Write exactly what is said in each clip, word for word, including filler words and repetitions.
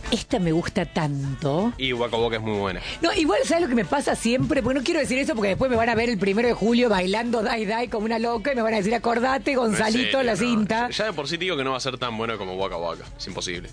esta me gusta tanto. Y Waka Waka es muy buena. No, igual, ¿sabes lo que me pasa siempre? Porque no quiero decir eso porque después me van a ver el primero de julio bailando Dai Dai como una loca y me van a decir, acordate, Gonzalito, En serio, la no. cinta. Ya de por sí te digo que no va a ser tan bueno como Waka Waka. Es imposible.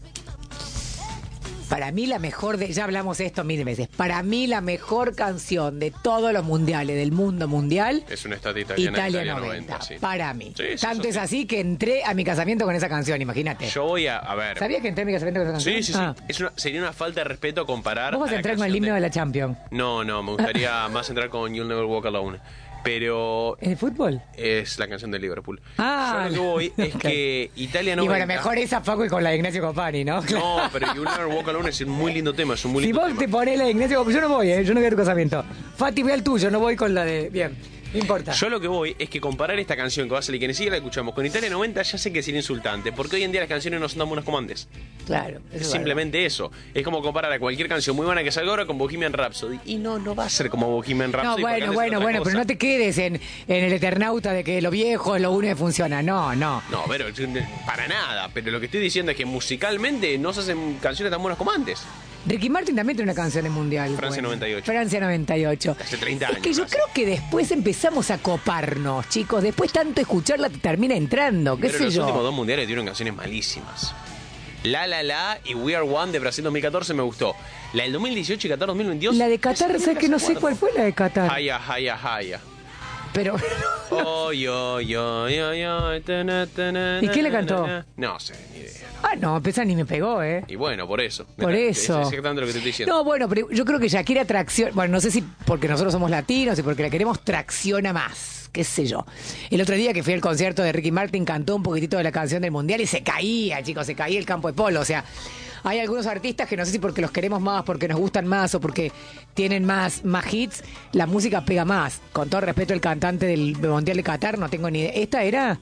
Para mí la mejor, de, ya hablamos esto mil veces, para mí la mejor canción de todos los mundiales, del mundo mundial, Es una estatua italiana. Italia Italia noventa, noventa, sí. para mí. Sí, sí, Tanto eso es sí. así que entré a mi casamiento con esa canción, imagínate. Yo voy a, a ver. ¿Sabías que entré a mi casamiento con esa canción? Sí, sí, sí. Ah. Es una, sería una falta de respeto comparar. Vos vas a la entrar con el canción himno de la Champions. No, no, me gustaría más entrar con You'll Never Walk Alone. Pero ¿En el fútbol? es la canción de Liverpool. Ah, Yo lo que voy es ok. que Italia Y noventa. bueno, mejor esa Facu y con la de Ignacio Copani, ¿no? No, pero You'll Never Walk Alone es un muy lindo tema, es un muy Si lindo vos tema. te pones la de Ignacio Copani, yo no voy, ¿eh? Yo no voy a tu casamiento. Fati, voy al tuyo, no voy con la de... Bien, no importa. Yo lo que voy es que comparar esta canción que va a salir, que ni siquiera la escuchamos, con Italia noventa ya sé que es insultante, porque hoy en día las canciones no son tan buenas como antes. Claro. eso Es es simplemente eso. Es como comparar a cualquier canción muy buena que salga ahora con Bohemian Rhapsody. Y no, no va a ser como Bohemian verdad. Rhapsody. No, porque bueno, antes bueno, era otra bueno, pero cosa. no te quedes en, en el eternauta de que lo viejo es lo único que funciona. No, no. No, pero para nada. Pero lo que estoy diciendo es que musicalmente no se hacen canciones tan buenas como antes. Ricky Martin también tiene una canción en mundial. Francia noventa y ocho. Francia noventa y ocho. Hace treinta Es que años yo casi. creo que después empezamos a coparnos, chicos. Después tanto escucharla te termina entrando, qué Pero sé los yo. últimos dos mundiales tuvieron canciones malísimas. La La La y We Are One de Brasil dos mil catorce me gustó. La del dos mil dieciocho y Qatar dos mil veintidós. La de Qatar, esa ¿sabes que no sé acuerdo. cuál fue la de Qatar? Haya, haya, haya. Pero... Oh, yo, yo, yo, yo, tana, tana, ¿Y quién le na, cantó? na, na. No sé, ni idea. Ah, no, esa ni me pegó, ¿eh? Y bueno, por eso. Por Mirá, eso. Es exactamente lo que te estoy diciendo. No, bueno, pero yo creo que Shakira tracciona. Bueno, no sé si porque nosotros somos latinos y porque la queremos tracciona más. Qué sé yo. El otro día que fui al concierto de Ricky Martin cantó un poquitito de la canción del mundial y se caía, chicos, se caía el campo de polo. O sea, hay algunos artistas que no sé si porque los queremos más, porque nos gustan más o porque tienen más, más hits, la música pega más. Con todo respeto, el cantante del mundial de Qatar, no tengo ni idea. ¿Esta era?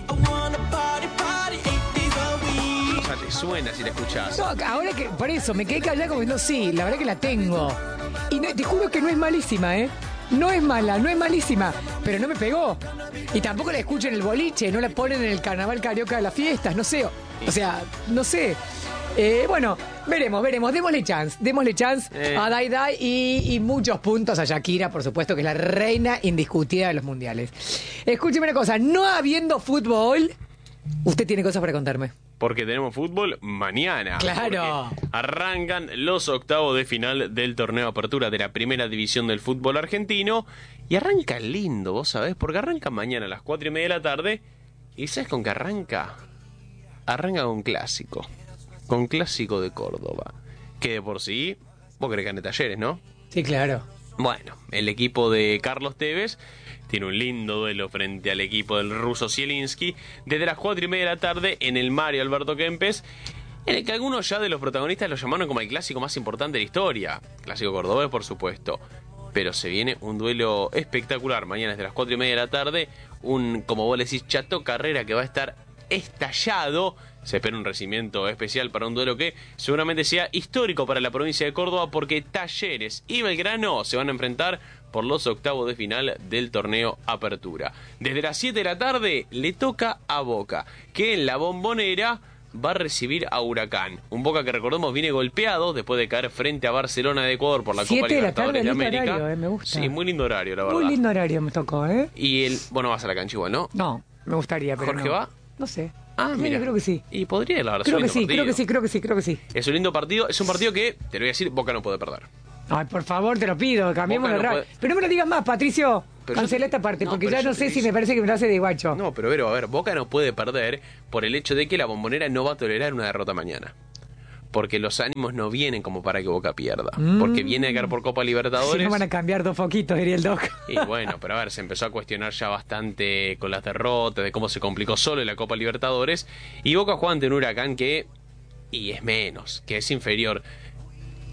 O sea, te suena si la escuchás. No, ahora que, por eso, me quedé callada como diciendo, sí, la verdad que la tengo. Y no, te juro que no es malísima, ¿eh? No es mala, no es malísima, pero no me pegó. Y tampoco la escucho en el boliche, no la ponen en el carnaval carioca de las fiestas, no sé. O sea, no sé. Eh, bueno, veremos, veremos. Démosle chance, démosle chance Eh. a Dai Dai y, y muchos puntos a Shakira, por supuesto, que es la reina indiscutida de los mundiales. Escúcheme una cosa, no habiendo fútbol, usted tiene cosas para contarme. Porque tenemos fútbol mañana. Claro. Porque arrancan los octavos de final del torneo Apertura de la primera división del fútbol argentino. Y arranca lindo, vos sabés, porque arranca mañana a las cuatro y media de la tarde. ¿Y sabes con qué arranca? Arranca con clásico. Con clásico de Córdoba. Que de por sí, vos querés que gane Talleres, ¿no? Sí, claro. Bueno, el equipo de Carlos Tevez tiene un lindo duelo frente al equipo del ruso Zielinski desde las cuatro y media de la tarde en el Mario Alberto Kempes, en el que algunos ya de los protagonistas lo llamaron como el clásico más importante de la historia. Clásico cordobés, por supuesto. Pero se viene un duelo espectacular mañana desde las cuatro y media de la tarde. Un, como vos le decís, Chato Carrera que va a estar estallado. Se espera un recibimiento especial para un duelo que seguramente sea histórico para la provincia de Córdoba, porque Talleres y Belgrano se van a enfrentar por los octavos de final del torneo Apertura. Desde las siete de la tarde le toca a Boca, que en la Bombonera va a recibir a Huracán. Un Boca que, recordemos, viene golpeado después de caer frente a Barcelona de Ecuador por la Copa Siete de la tarde, Libertadores de lindo América. horario, eh, me gusta. Sí, muy lindo horario, la verdad. Muy lindo horario me tocó, ¿eh? Y el, bueno, vas a la cancha igual, ¿no? No, me gustaría, pero ¿Jorge no. va? No sé. Ah, Sí, mira. creo que sí. Y podría, la verdad. Creo es que un sí, lindo creo que partido. sí, creo que sí, creo que sí. Es un lindo partido, es un partido que, te lo voy a decir, Boca no puede perder. Ay, por favor, te lo pido, cambiemos Boca la no radio. puede- Pero no me lo digas más, Patricio. Pero Cancela yo- esta parte, no, porque pero ya yo no te sé si dije- me parece que me lo hace de guacho. No, pero Vero, a ver, Boca no puede perder por el hecho de que la Bombonera no va a tolerar una derrota mañana. Porque los ánimos no vienen como para que Boca pierda. Mm. Porque viene a caer por Copa Si Libertadores. no van a cambiar dos foquitos, diría el doc. Y bueno, pero a ver, se empezó a cuestionar ya bastante con las derrotas, de cómo se complicó solo en la Copa Libertadores. Y Boca juega ante un Huracán que, y es menos, que es inferior.